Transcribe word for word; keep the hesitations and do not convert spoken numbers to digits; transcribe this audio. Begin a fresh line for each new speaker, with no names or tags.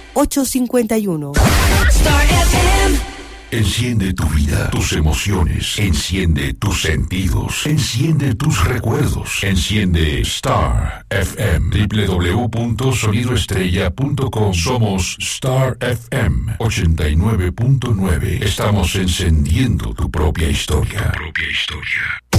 ocho cinco uno.
Star F M.
Enciende tu vida, tus emociones, enciende tus sentidos, enciende tus recuerdos, enciende Star F M, doble u doble u doble u punto sonido estrella punto com. Somos Star F M ochenta y nueve punto nueve. Estamos encendiendo tu propia historia. Tu propia historia.